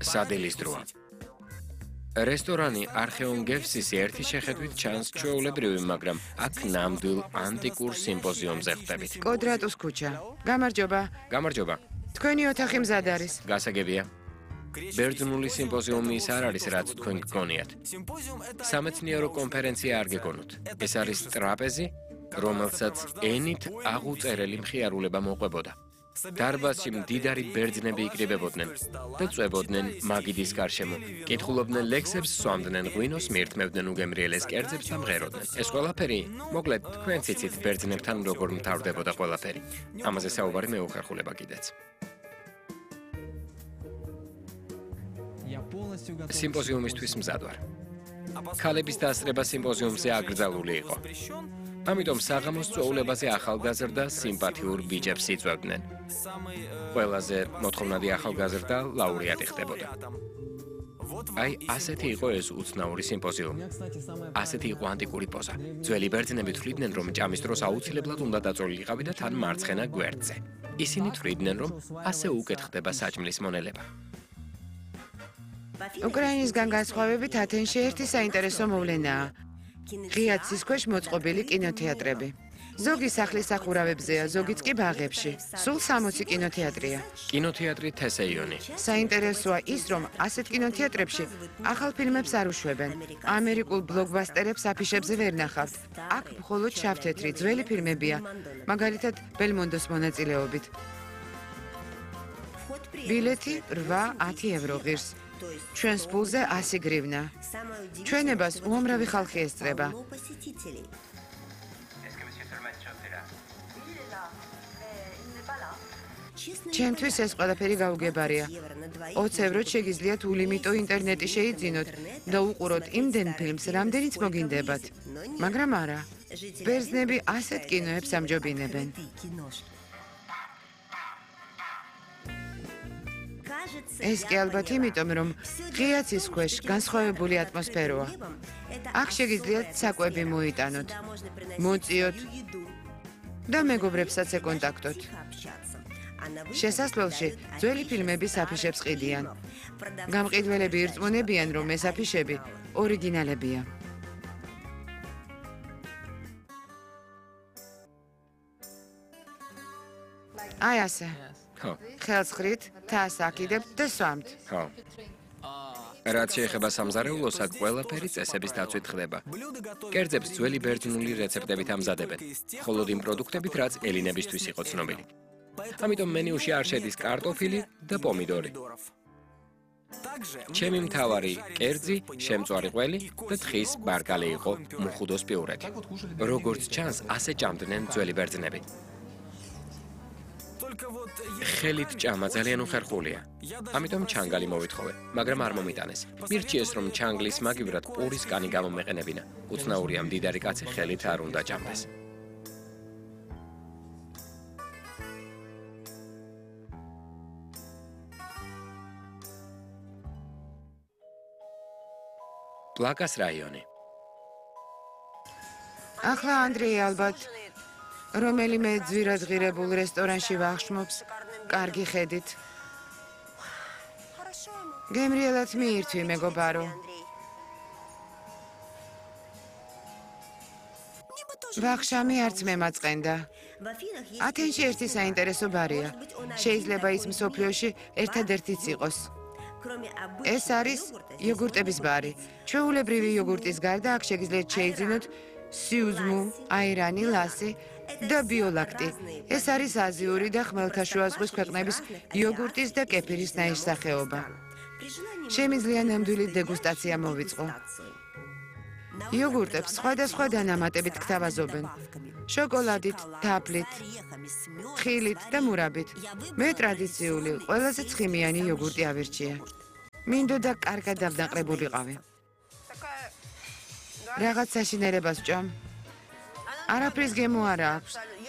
სადილის დროა. რესტორანი არხეონ გევსისი ერთი შეხედვით ჩანს ჩვეულებრივი, მაგრამ აქ ნამდვილ ანტიკურ სიმპოზიუმზე ხვდებით. კოდრატუს ქუჩა. გამარჯობა. გამარჯობა. თქვენი ოთახი მზად არის. გასაგებია. ბერძნული სიმპოზიუმი ის არ არის, რაც თქვენ გგონიათ. სამეცნიერო კონფერენცია არ გეგონოთ. ეს არის ტრაპეზი, რომელსაც ენით აღუწერელი მხიარულება მოყვებოდა. დარბაზში მდიდარი ბერძნები იკრიბებოდნენ და წვებოდნენ მაგიდის გარშემო. კითხულობდნენ ლექსებს, სვამდნენ ღვინოს, მიირთმევდნენ უგემრიელეს კერძებს და მღეროდნენ. ეს ყველაფერი, მოკლედ, თქვენ ციცით ბერძნებთან როგორ მთავრდებოდა ყველაფერი. ამაზე საუბარი მეუხერხულება კიდეც. სიმპოზიუმისთვის მზად ვარ. ქალების დასწრება სიმპოზიუმზე აკრძალული იყო. ამიტომ საღამოს წვეულებაზე ახალგაზრდა სიმპათიურ ბიჭებს იწვევდნენ. ყველაზე მოთხოვნადი ახალგაზრდა ლაურეატი ხდებოდა. აი, ასეთი იყო ეს უცნაური სიმპოზიუმი. ასეთი იყო ანტიკური პოზა. ძველი ბერძნები თვლიდნენ, რომ ჭამის დროს აუცილებლად უნდა დაწოლილიყავი და თან მარცხენა გვერდზე. ისინი თვლიდნენ, რომ ასე უკეთ ხდება საჭმლის მონელება. უკრაინისგან განსხვავებით ათენში ერთი საინტერესო მოვლენაა. ღია ცის ქვეშ მოწყობილი კინოთეატრები. ზოგი სახლის სახურავებზეა, ზოგიც კი ბაღებში. სულ 60 კინოთეატრია. კინოთეატრი თესეიონი. საინტერესოა ის, რომ ასეთ კინოთეატრებში ახალ ფილმებს არ უშვებენ. ამერიკულ ბლოკბასტერებს აფიშებზე ვერ ნახავთ. აქ მხოლოდ შავთეთრი ძველი ფილმებია, მაგალითად ბელმონდოს მონაწილეობით. ბილეთი 8-10 ევრო ღირს. ჩვენს პულზე 100 გრივნა. ჩვენებას უამრავი ხალხი ესწრება. ჩემთვის ეს ყველაფერი გაუგებარია. 20 ევროთ შეგიძლიათ ულიმიტო ინტერნეტი შეიძინოთ და უყუროთ იმდენ ფილმს, რამდენიც მოგინდებათ. მაგრამ არა. ბერძნები ასეთ კინოებს ამჯობინებენ. ეს კი ალბათ იმიტომ, რომ ღია ცის ქვეშ განსხვავებული ატმოსფეროა. აქ შეგიძლიათ საკვები მოიტანოთ, მოწიოთ და მეგობრებსაც ეკონტაქტოთ. შესასვლელში ძველი ფილმების აფიშებს ყიდიან. გამყიდველები ირწმუნებიან, რომ ეს აფიშები ორიგინალებია. აი ასე. ხელს ხრით, თას აკიდებთ და სვამთ. ხო. რაც შეეხება სამზარეულოს, აქ ყველაფერი წესების დაცვით ხდება. კერძებს ძველი ბერძნული რეცეპტებით ამზადებენ, მხოლოდ იმ პროდუქტებით, რაც ელინებისთვის იყო ცნობილი. ამიტომ მენიუში არ შედის კარტოფილი და პომიდორი. ჩემი მთავარი კერძი, შემწვარი ყველი და თხის ბარგალი იყო მუხუდოს პიურეთი. როგორც ჩანს, ასე ჭამდნენ ძველი ბერძნები. ხელით ჭამა ძალიან უხერხულია. ამიტომ ჩანგალი მოვითხოვე, მაგრამ არ მომიტანეს. მირჩიეს, რომ ჩანგლის მაგივრად პურის კანი გამომეყენებინა. უცნაურია, მდიდარი კაცი ხელით არ უნდა ჭამდეს. პლაკას რაიონი. ახლა ანდრეი ალბათ რომელიმე ძვირად ღირებულ რესტორანში ვახშმობს, კარგი ხედით. გემრიელად მიირთვი, მეგობარო. ვახშამი არც მემაწყენდა. ათენში ერთი საინტერესო ბარია. შეიძლება ის მსოფლიოში ერთადერთიც იყოს. ეს არის იოგურტების ბარი. ჩვეულებრივი იოგურტის გარდა აქ შეგიძლიათ შეიძინოთ სიუზმუ, აირანი, ლასი და ბიოლაქტი. ეს არის აზიური და ხმელთაშუა ზღვის ქვეყნების იოგურტის და კეფირის ნაირსახეობა. შემიძლია ნამდვილი დეგუსტაცია მოვიწყო. იოგურტებს სხვადასხვა დანამატებით გთავაზობენ. შოკოლადით, თაფლით, ხილით და მურაბით. მე ტრადიციული, ყველაზე ცხიმიანი იოგურტი ავირჩია. მინდოდა კარგად დავდაყრებულიყავი. რაღაც საშინელებას ვჭამ. არაფრის გემო არა აქვს.